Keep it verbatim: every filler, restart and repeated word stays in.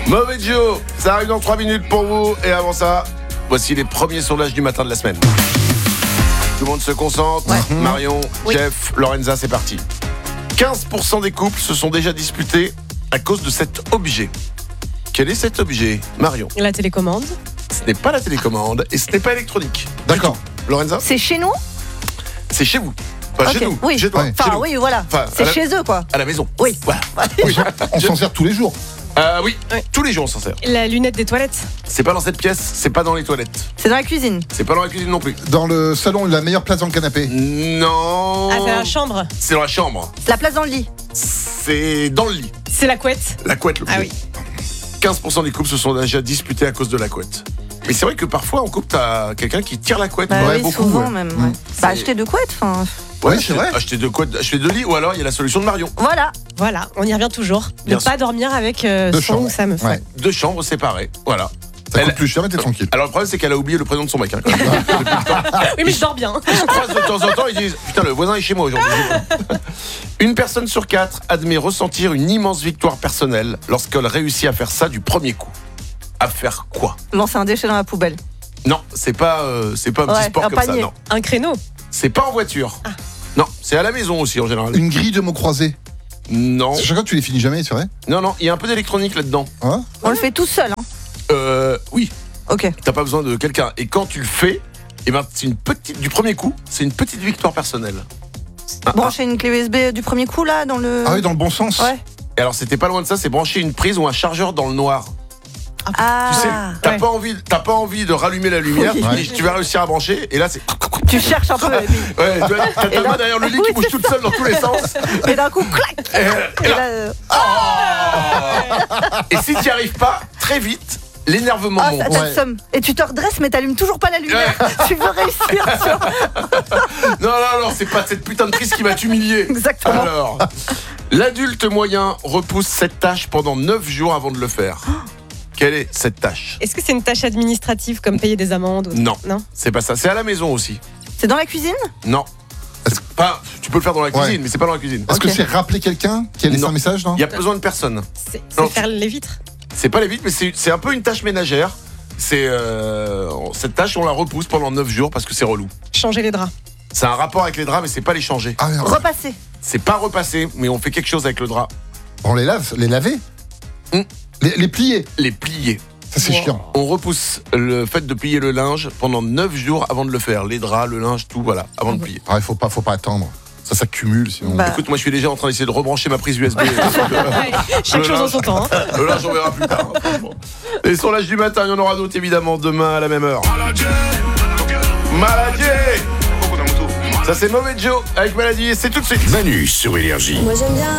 Mauvais Joe, ça arrive dans trois minutes pour vous. Et avant ça, voici les premiers sondages du matin de la semaine. Tout le monde se concentre. Ouais. Marion, Oui. Jeff, Lorenza, c'est parti. quinze pour cent des couples se sont déjà disputés à cause de cet objet. Quel est cet objet, Marion? La télécommande. Ce n'est pas la télécommande et ce n'est pas électronique. D'accord. Lorenza? C'est chez nous? C'est chez vous. Pas Ok, chez nous. oui. Chez toi. Ouais. Chez Enfin, nous. oui, voilà. Enfin, c'est à la- chez eux, quoi. À la maison. Oui. Voilà. Oui, on s'en sert tous les jours. Euh, oui, Ouais. tous les jours on s'en sert. La lunette des toilettes. C'est pas dans cette pièce, c'est pas dans les toilettes. C'est dans la cuisine. C'est pas dans la cuisine non plus. Dans le salon, la meilleure place dans le canapé. Non. Ah, c'est la chambre. C'est dans la chambre. La place dans le lit. C'est dans le lit. C'est la couette. La couette, le Ah plus. oui. quinze pour cent des couples se sont déjà disputés à cause de la couette. Mais c'est vrai que parfois en couple, t'as quelqu'un qui tire la couette. Bah Ouais, oui, beaucoup, souvent ouais. même. Mm. Ouais. Bah, C'est- acheter deux couettes, enfin. Ouais, acheter- c'est vrai. Acheter deux couettes, acheter deux lits, ou alors il y a la solution de Marion. Voilà. Voilà, on y revient toujours. Bien Ne sûr. pas dormir avec euh, Deux son chambres. ou sa meuf. Ouais. Deux chambres séparées. Voilà. Ça Elle- coûte plus cher, mais t'es tranquille. Alors le problème c'est qu'elle a oublié le prénom de son mec. Hein, quand même. Depuis le temps. Oui, mais je dors bien. Ils se croisent de temps en temps, ils disent putain, le voisin est chez moi aujourd'hui. Une personne sur quatre admet ressentir une immense victoire personnelle lorsqu'elle réussit à faire ça du premier coup. À faire quoi? Lancer un déchet dans la poubelle. Non, c'est pas, euh, c'est pas un petit Ouais, sport un comme ça. panier. Non, Un créneau. c'est pas en voiture. Ah. Non, c'est à la maison aussi en général. Une grille de mots croisés. Non, Chaque fois, tu les finis jamais, c'est vrai. non, non, il y a un peu d'électronique là-dedans. Hein On le fait tout seul, hein. Euh, oui, Ok. t'as pas besoin de quelqu'un. Et quand tu le fais, eh ben, c'est une petite, du premier coup, c'est une petite victoire personnelle. Ah, Brancher une clé U S B du premier coup, là, dans le. Ah oui, dans le bon sens. Ouais. Et alors, c'était pas loin de ça, c'est brancher une prise ou un chargeur dans le noir. Ah. Tu sais, t'as ouais. pas envie, t'as pas envie de rallumer la lumière, Oui. mais tu vas réussir à brancher, et là c'est. Tu cherches un peu. et puis- Ouais, tu vois, t'as ta Et là- main derrière le lit Oui, qui bouge c'est toute seule dans tous les sens. Et d'un coup, clac. Et, et Et là- là, euh, et si tu n'y arrives pas, très vite, l'énervement ah, monte. ça, t'as Ouais. le seum. Et tu te redresses, mais t'allumes toujours pas la lumière. Tu veux réussir, tu vois. Non, non, non, c'est pas cette putain de prise qui va t'humilier. Exactement. Alors, l'adulte moyen repousse cette tâche pendant neuf jours avant de le faire. Quelle est cette tâche? Est-ce que c'est une tâche administrative comme payer des amendes ou... Non. Non. C'est pas ça, c'est à la maison aussi. C'est dans la cuisine? Non. C'est pas, tu peux le faire dans la cuisine, Ouais. mais c'est pas dans la cuisine. Est-ce Ok. que c'est rappeler quelqu'un qui a laissé Non. un message, non Il y a besoin de personne. C'est Non. c'est faire les vitres. C'est pas les vitres, mais c'est c'est un peu une tâche ménagère. C'est euh, cette tâche, on la repousse pendant neuf jours parce que c'est relou. Changer les draps. C'est un rapport avec les draps, mais c'est pas les changer. Ah, merde. Repasser. C'est pas repasser, mais on fait quelque chose avec le drap. On les lave, les laver Hmm. les, les plier. Les plier. Ça, c'est Wow. chiant. On repousse le fait de plier le linge pendant neuf jours avant de le faire. Les draps, le linge, tout, voilà, avant de plier. Ah, il faut pas, faut pas attendre. Ça s'accumule, sinon. Bah. Écoute, moi je suis déjà en train d'essayer de rebrancher ma prise U S B. Ouais, chaque Le chose en linge. son temps. hein. Le linge, on verra plus tard. hein, franchement. Les sondages du matin, il y en aura d'autres évidemment demain à la même heure. Maladie. Ça c'est Mauvais Joe avec Maladie et c'est tout de suite. Manu sur Énergie. Moi j'aime bien